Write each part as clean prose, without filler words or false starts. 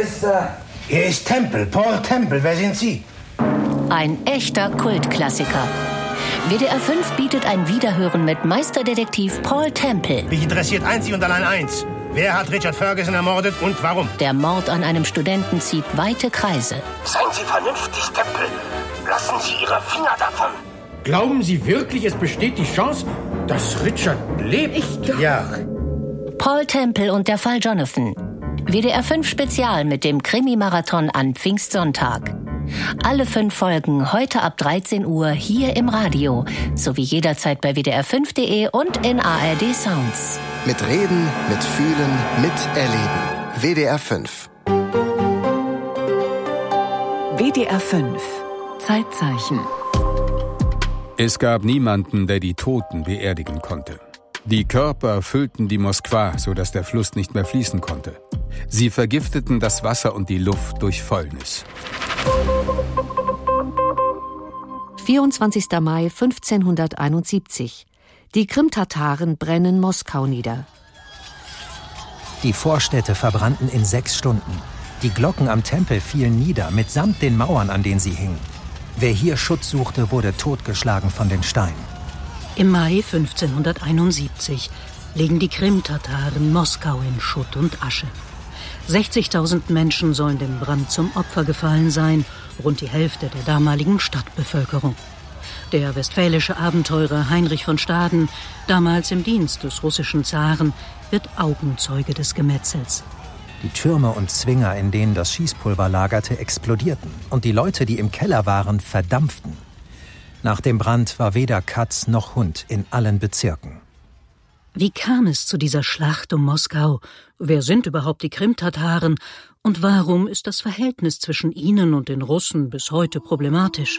ist er? Hier ist Temple, Paul Temple. Wer sind Sie? Ein echter Kultklassiker. WDR 5 bietet ein Wiederhören mit Meisterdetektiv Paul Temple. Mich interessiert einzig und allein eins. Wer hat Richard Ferguson ermordet und warum? Der Mord an einem Studenten zieht weite Kreise. Seien Sie vernünftig, Temple. Lassen Sie Ihre Finger davon. Glauben Sie wirklich, es besteht die Chance, dass Richard lebt? Ja. Paul Temple und der Fall Jonathan. WDR 5 Spezial mit dem Krimi-Marathon an Pfingstsonntag. Alle 5 Folgen heute ab 13 Uhr hier im Radio, sowie jederzeit bei wdr5.de und in ARD Sounds. Mit Reden, mit Fühlen, miterleben. WDR 5. WDR 5. Zeitzeichen. Es gab niemanden, der die Toten beerdigen konnte. Die Körper füllten die Moskwa, sodass der Fluss nicht mehr fließen konnte. Sie vergifteten das Wasser und die Luft durch Fäulnis. 24. Mai 1571. Die Krimtataren brennen Moskau nieder. Die Vorstädte verbrannten in 6 Stunden. Die Glocken am Tempel fielen nieder, mitsamt den Mauern, an denen sie hingen. Wer hier Schutz suchte, wurde totgeschlagen von den Steinen. Im Mai 1571 legen die Krimtataren Moskau in Schutt und Asche. 60.000 Menschen sollen dem Brand zum Opfer gefallen sein, rund die Hälfte der damaligen Stadtbevölkerung. Der westfälische Abenteurer Heinrich von Staden, damals im Dienst des russischen Zaren, wird Augenzeuge des Gemetzels. Die Türme und Zwinger, in denen das Schießpulver lagerte, explodierten und die Leute, die im Keller waren, verdampften. Nach dem Brand war weder Katz noch Hund in allen Bezirken. Wie kam es zu dieser Schlacht um Moskau? Wer sind überhaupt die Krimtataren? Und warum ist das Verhältnis zwischen ihnen und den Russen bis heute problematisch?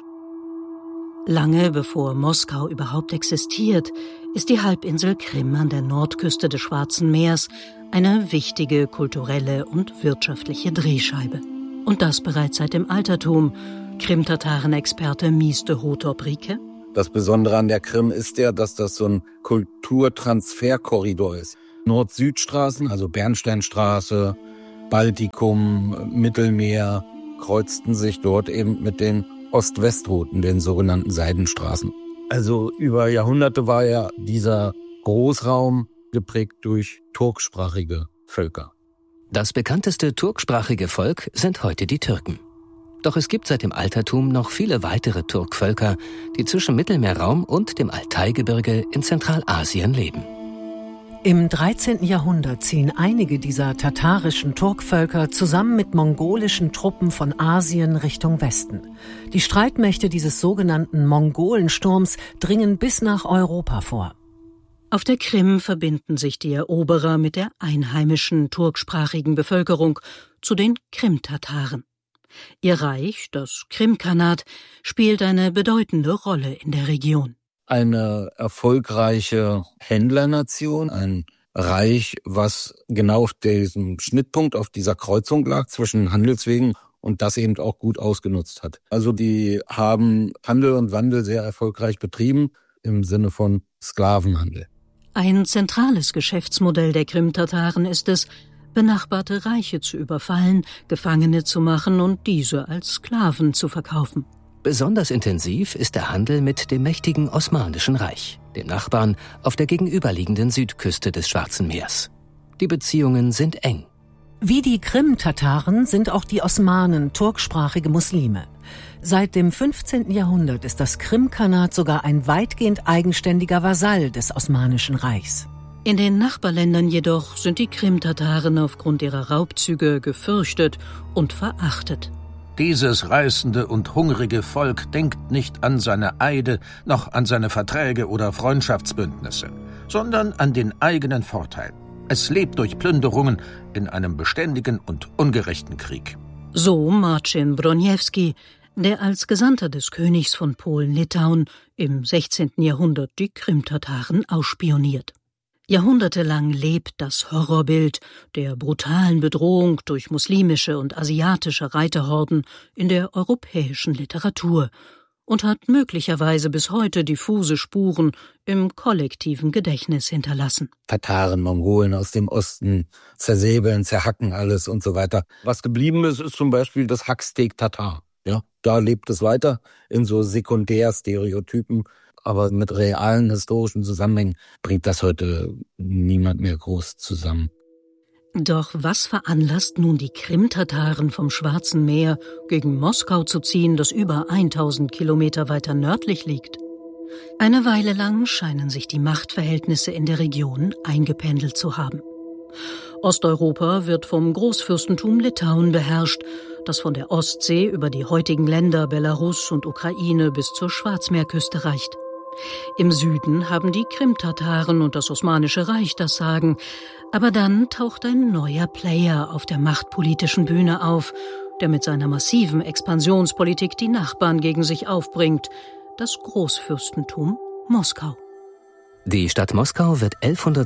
Lange bevor Moskau überhaupt existiert, ist die Halbinsel Krim an der Nordküste des Schwarzen Meers eine wichtige kulturelle und wirtschaftliche Drehscheibe. Und das bereits seit dem Altertum. Krimtataren-Experte Mies de Hotorp-Rieke. Das Besondere an der Krim ist ja, dass das so ein Kulturtransferkorridor ist. Nord-Süd-Straßen, also Bernsteinstraße, Baltikum, Mittelmeer, kreuzten sich dort eben mit den Ost-West-Routen, den sogenannten Seidenstraßen. Also über Jahrhunderte war ja dieser Großraum geprägt durch turksprachige Völker. Das bekannteste turksprachige Volk sind heute die Türken. Doch es gibt seit dem Altertum noch viele weitere Turkvölker, die zwischen Mittelmeerraum und dem Altaigebirge in Zentralasien leben. Im 13. Jahrhundert ziehen einige dieser tatarischen Turkvölker zusammen mit mongolischen Truppen von Asien Richtung Westen. Die Streitmächte dieses sogenannten Mongolensturms dringen bis nach Europa vor. Auf der Krim verbinden sich die Eroberer mit der einheimischen turksprachigen Bevölkerung, zu den Krimtataren. Ihr Reich, das Krimkhanat, spielt eine bedeutende Rolle in der Region. Eine erfolgreiche Händlernation, ein Reich, was genau auf diesem Schnittpunkt, auf dieser Kreuzung lag zwischen Handelswegen und das eben auch gut ausgenutzt hat. Also die haben Handel und Wandel sehr erfolgreich betrieben im Sinne von Sklavenhandel. Ein zentrales Geschäftsmodell der Krimtataren ist es, benachbarte Reiche zu überfallen, Gefangene zu machen und diese als Sklaven zu verkaufen. Besonders intensiv ist der Handel mit dem mächtigen Osmanischen Reich, dem Nachbarn auf der gegenüberliegenden Südküste des Schwarzen Meers. Die Beziehungen sind eng. Wie die Krim-Tataren sind auch die Osmanen turksprachige Muslime. Seit dem 15. Jahrhundert ist das Krimkhanat sogar ein weitgehend eigenständiger Vasall des Osmanischen Reichs. In den Nachbarländern jedoch sind die Krimtataren aufgrund ihrer Raubzüge gefürchtet und verachtet. Dieses reißende und hungrige Volk denkt nicht an seine Eide, noch an seine Verträge oder Freundschaftsbündnisse, sondern an den eigenen Vorteil. Es lebt durch Plünderungen in einem beständigen und ungerechten Krieg. So Marcin Broniewski, der als Gesandter des Königs von Polen-Litauen im 16. Jahrhundert die Krimtataren ausspioniert. Jahrhundertelang lebt das Horrorbild der brutalen Bedrohung durch muslimische und asiatische Reiterhorden in der europäischen Literatur. und hat möglicherweise bis heute diffuse Spuren im kollektiven Gedächtnis hinterlassen. Tataren, Mongolen aus dem Osten zersäbeln, zerhacken alles und so weiter. Was geblieben ist, ist zum Beispiel das Hacksteak Tatar. Ja, da lebt es weiter in so Sekundärstereotypen, aber mit realen historischen Zusammenhängen bringt das heute niemand mehr groß zusammen. Doch was veranlasst nun die Krimtataren vom Schwarzen Meer gegen Moskau zu ziehen, das über 1000 Kilometer weiter nördlich liegt? Eine Weile lang scheinen sich die Machtverhältnisse in der Region eingependelt zu haben. Osteuropa wird vom Großfürstentum Litauen beherrscht, das von der Ostsee über die heutigen Länder Belarus und Ukraine bis zur Schwarzmeerküste reicht. Im Süden haben die Krimtataren und das Osmanische Reich das Sagen, aber dann taucht ein neuer Player auf der machtpolitischen Bühne auf, der mit seiner massiven Expansionspolitik die Nachbarn gegen sich aufbringt, das Großfürstentum Moskau. Die Stadt Moskau wird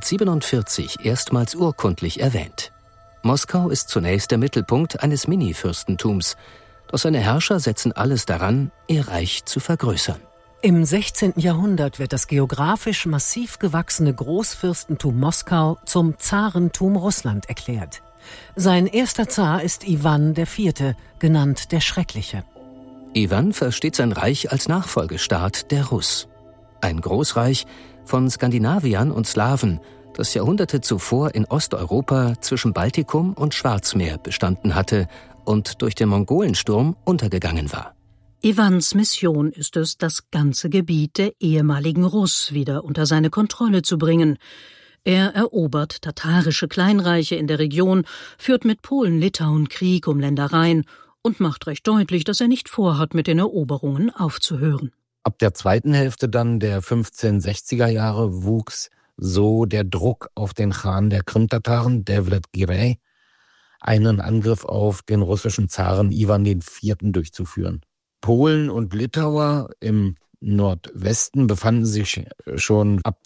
1147 erstmals urkundlich erwähnt. Moskau ist zunächst der Mittelpunkt eines Mini-Fürstentums, doch seine Herrscher setzen alles daran, ihr Reich zu vergrößern. Im 16. Jahrhundert wird das geografisch massiv gewachsene Großfürstentum Moskau zum Zarentum Russland erklärt. Sein erster Zar ist Iwan IV., genannt der Schreckliche. Iwan versteht sein Reich als Nachfolgestaat der Russ. Ein Großreich von Skandinaviern und Slawen, das Jahrhunderte zuvor in Osteuropa zwischen Baltikum und Schwarzmeer bestanden hatte und durch den Mongolensturm untergegangen war. Iwans Mission ist es, das ganze Gebiet der ehemaligen Russ wieder unter seine Kontrolle zu bringen. Er erobert tatarische Kleinreiche in der Region, führt mit Polen-Litauen Krieg um Ländereien und macht recht deutlich, dass er nicht vorhat, mit den Eroberungen aufzuhören. Ab der zweiten Hälfte dann der 1560er Jahre wuchs so der Druck auf den Khan der Krimtataren, Devlet Girey, einen Angriff auf den russischen Zaren Iwan IV. Durchzuführen. Polen und Litauer im Nordwesten befanden sich schon ab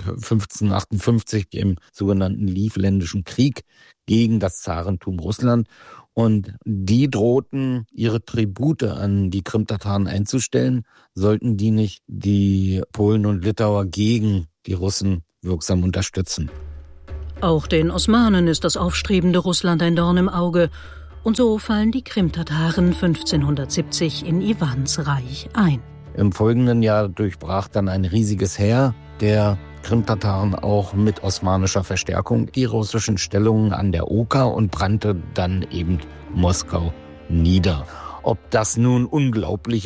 1558 im sogenannten Livländischen Krieg gegen das Zarentum Russland und die drohten, ihre Tribute an die Krimtataren einzustellen, sollten die nicht die Polen und Litauer gegen die Russen wirksam unterstützen. Auch den Osmanen ist das aufstrebende Russland ein Dorn im Auge. Und so fallen die Krimtataren 1570 in Iwans Reich ein. Im folgenden Jahr durchbrach dann ein riesiges Heer der Krimtataren auch mit osmanischer Verstärkung die russischen Stellungen an der Oka und brannte dann eben Moskau nieder. Ob das nun unglaubliche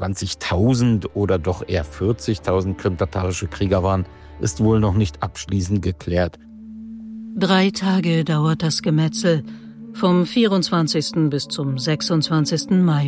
120.000 oder doch eher 40.000 krimtatarische Krieger waren, ist wohl noch nicht abschließend geklärt. 3 Tage dauert das Gemetzel. Vom 24. bis zum 26. Mai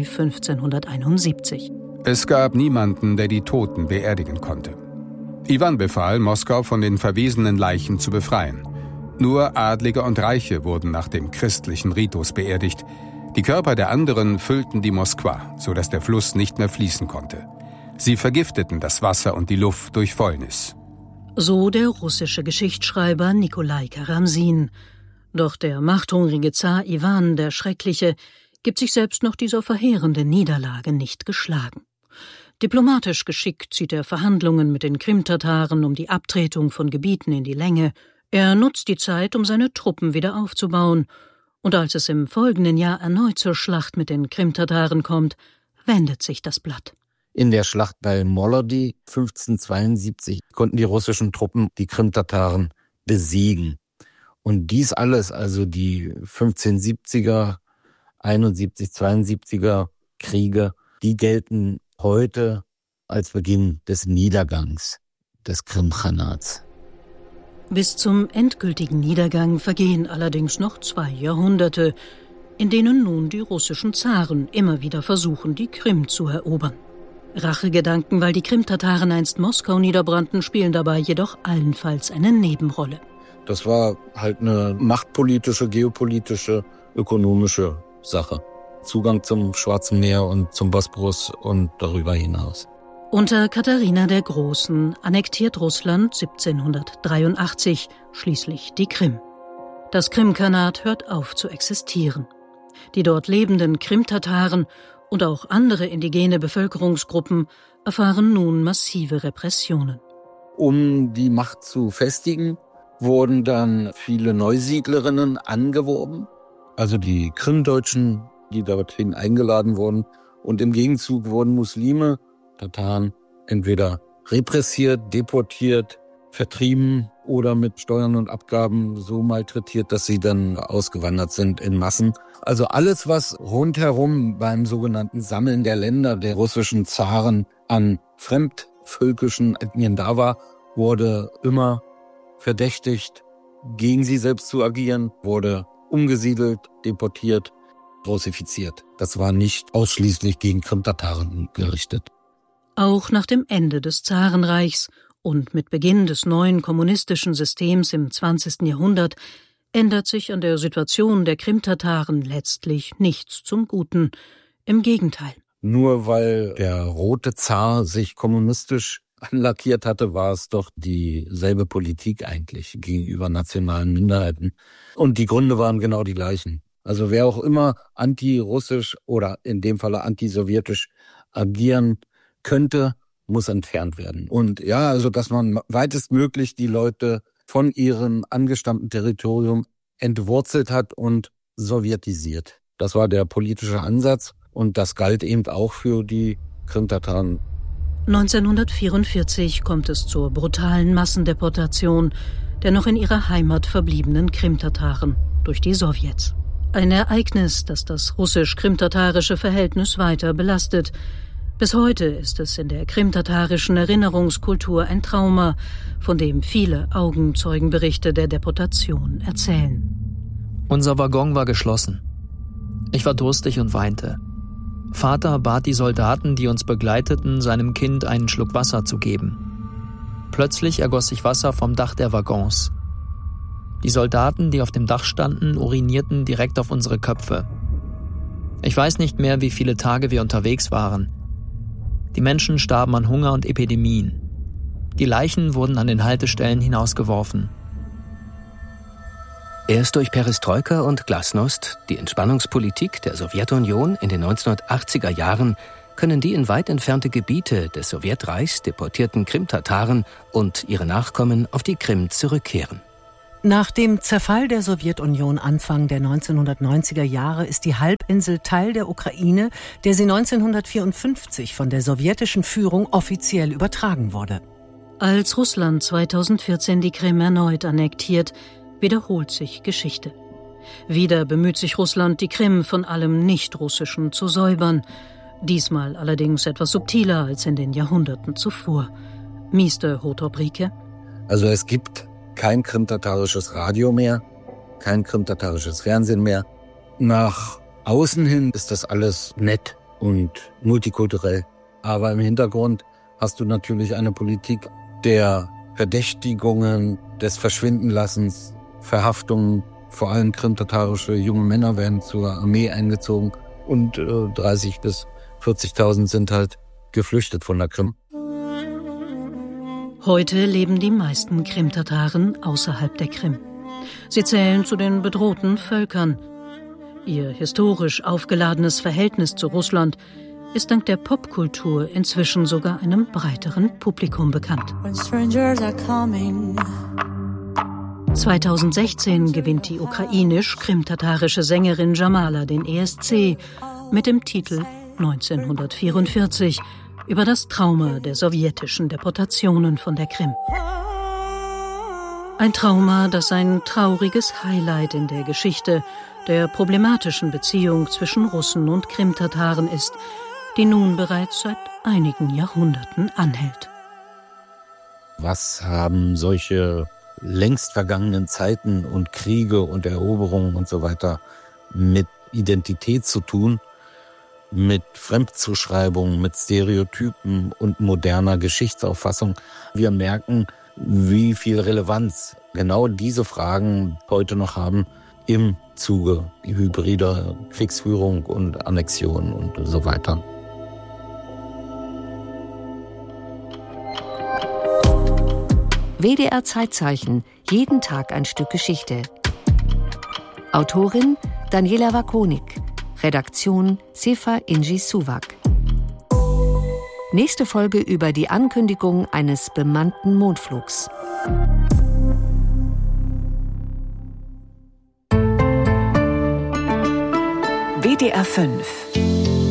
1571. Es gab niemanden, der die Toten beerdigen konnte. Iwan befahl, Moskau von den verwesenen Leichen zu befreien. Nur Adlige und Reiche wurden nach dem christlichen Ritus beerdigt. Die Körper der anderen füllten die Moskwa, sodass der Fluss nicht mehr fließen konnte. Sie vergifteten das Wasser und die Luft durch Fäulnis. So der russische Geschichtsschreiber Nikolai Karamsin. Doch der machthungrige Zar Iwan, der Schreckliche, gibt sich selbst nach dieser verheerenden Niederlage nicht geschlagen. Diplomatisch geschickt zieht er Verhandlungen mit den Krimtataren um die Abtretung von Gebieten in die Länge. Er nutzt die Zeit, um seine Truppen wieder aufzubauen. Und als es im folgenden Jahr erneut zur Schlacht mit den Krimtataren kommt, wendet sich das Blatt. In der Schlacht bei Molody 1572 konnten die russischen Truppen die Krimtataren besiegen. Und dies alles, also die 1570er, 71, 72er Kriege, die gelten heute als Beginn des Niedergangs des Krimkhanats. Bis zum endgültigen Niedergang vergehen allerdings noch 2 Jahrhunderte, in denen nun die russischen Zaren immer wieder versuchen, die Krim zu erobern. Rachegedanken, weil die Krimtataren einst Moskau niederbrannten, spielen dabei jedoch allenfalls eine Nebenrolle. Das war halt eine machtpolitische, geopolitische, ökonomische Sache. Zugang zum Schwarzen Meer und zum Bosporus und darüber hinaus. Unter Katharina der Großen annektiert Russland 1783 schließlich die Krim. Das Krimkhanat hört auf zu existieren. Die dort lebenden Krimtataren und auch andere indigene Bevölkerungsgruppen erfahren nun massive Repressionen. Um die Macht zu festigen, wurden dann viele Neusiedlerinnen angeworben, also die Krimdeutschen, die dorthin eingeladen wurden. Und im Gegenzug wurden Muslime, Tataren, entweder repressiert, deportiert, vertrieben oder mit Steuern und Abgaben so malträtiert, dass sie dann ausgewandert sind in Massen. Also alles, was rundherum beim sogenannten Sammeln der Länder der russischen Zaren an fremdvölkischen Ethnien da war, wurde immer verdächtigt, gegen sie selbst zu agieren, wurde umgesiedelt, deportiert, russifiziert. Das war nicht ausschließlich gegen Krimtataren gerichtet. Auch nach dem Ende des Zarenreichs und mit Beginn des neuen kommunistischen Systems im 20. Jahrhundert ändert sich an der Situation der Krimtataren letztlich nichts zum Guten. Im Gegenteil. Nur weil der rote Zar sich kommunistisch anlackiert hatte, war es doch dieselbe Politik eigentlich gegenüber nationalen Minderheiten. Und die Gründe waren genau die gleichen. Also wer auch immer antirussisch oder in dem Falle antisowjetisch agieren könnte, muss entfernt werden. Und ja, also dass man weitestmöglich die Leute von ihrem angestammten Territorium entwurzelt hat und sowjetisiert. Das war der politische Ansatz und das galt eben auch für die Krimtataren. 1944 kommt es zur brutalen Massendeportation der noch in ihrer Heimat verbliebenen Krimtataren durch die Sowjets. Ein Ereignis, das das russisch-krimtatarische Verhältnis weiter belastet. Bis heute ist es in der krimtatarischen Erinnerungskultur ein Trauma, von dem viele Augenzeugenberichte der Deportation erzählen. Unser Waggon war geschlossen. Ich war durstig und weinte. Vater bat die Soldaten, die uns begleiteten, seinem Kind einen Schluck Wasser zu geben. Plötzlich ergoss sich Wasser vom Dach der Waggons. Die Soldaten, die auf dem Dach standen, urinierten direkt auf unsere Köpfe. Ich weiß nicht mehr, wie viele Tage wir unterwegs waren. Die Menschen starben an Hunger und Epidemien. Die Leichen wurden an den Haltestellen hinausgeworfen. Erst durch Perestroika und Glasnost, die Entspannungspolitik der Sowjetunion in den 1980er Jahren, können die in weit entfernte Gebiete des Sowjetreichs deportierten Krimtataren und ihre Nachkommen auf die Krim zurückkehren. Nach dem Zerfall der Sowjetunion Anfang der 1990er Jahre ist die Halbinsel Teil der Ukraine, der sie 1954 von der sowjetischen Führung offiziell übertragen wurde. Als Russland 2014 die Krim erneut annektiert, wiederholt sich Geschichte. Wieder bemüht sich Russland, die Krim von allem Nicht-Russischen zu säubern. Diesmal allerdings etwas subtiler als in den Jahrhunderten zuvor. Mister Hotobrike. Also es gibt kein krimtatarisches Radio mehr, kein krimtatarisches Fernsehen mehr. Nach außen hin ist das alles nett und multikulturell. Aber im Hintergrund hast du natürlich eine Politik der Verdächtigungen, des Verschwindenlassens, Verhaftungen. Vor allem krimtatarische junge Männer werden zur Armee eingezogen und 30.000 bis 40.000 sind halt geflüchtet von der Krim. Heute leben die meisten Krimtataren außerhalb der Krim. Sie zählen zu den bedrohten Völkern. Ihr historisch aufgeladenes Verhältnis zu Russland ist dank der Popkultur inzwischen sogar einem breiteren Publikum bekannt. 2016 gewinnt die ukrainisch-krimtatarische Sängerin Jamala den ESC mit dem Titel 1944 über das Trauma der sowjetischen Deportationen von der Krim. Ein Trauma, das ein trauriges Highlight in der Geschichte der problematischen Beziehung zwischen Russen und Krimtataren ist, die nun bereits seit einigen Jahrhunderten anhält. Was haben solche längst vergangenen Zeiten und Kriege und Eroberungen und so weiter mit Identität zu tun, mit Fremdzuschreibungen, mit Stereotypen und moderner Geschichtsauffassung? Wir merken, wie viel Relevanz genau diese Fragen heute noch haben im Zuge hybrider Kriegsführung und Annexion und so weiter. WDR Zeitzeichen, jeden Tag ein Stück Geschichte. Autorin Daniela Wakonik, Redaktion Sefa Inji Suwak. Nächste Folge über die Ankündigung eines bemannten Mondflugs. WDR 5